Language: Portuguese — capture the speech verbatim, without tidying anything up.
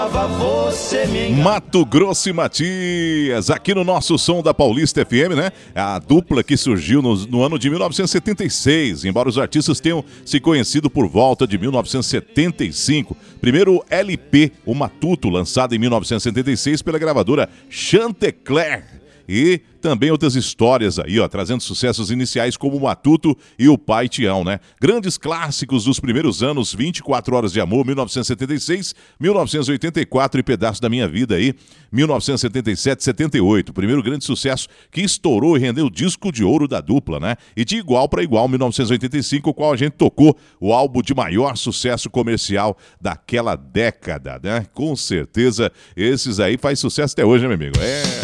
Mato Grosso e Matias, aqui no nosso som da Paulista F M, né? A dupla que surgiu no, no ano de mil novecentos e setenta e seis, embora os artistas tenham se conhecido por volta de mil novecentos e setenta e cinco. Primeiro L P, o Matuto, lançado em mil novecentos e setenta e seis pela gravadora Chantecler. E também outras histórias aí, ó, trazendo sucessos iniciais como o Matuto e o Pai Tião, né? Grandes clássicos dos primeiros anos, vinte e quatro Horas de Amor, mil novecentos e setenta e seis, mil novecentos e oitenta e quatro e Pedaço da Minha Vida aí, mil novecentos e setenta e sete, setenta e oito. O primeiro grande sucesso que estourou e rendeu o disco de ouro da dupla, né? E de igual para igual, mil novecentos e oitenta e cinco, o qual a gente tocou o álbum de maior sucesso comercial daquela década, né? Com certeza, esses aí faz sucesso até hoje, né, meu amigo? É...